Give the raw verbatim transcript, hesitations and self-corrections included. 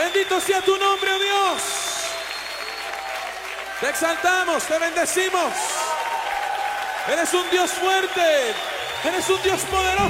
Bendito sea tu nombre, oh Dios. Te exaltamos, te bendecimos. Eres un Dios fuerte, eres un Dios poderoso.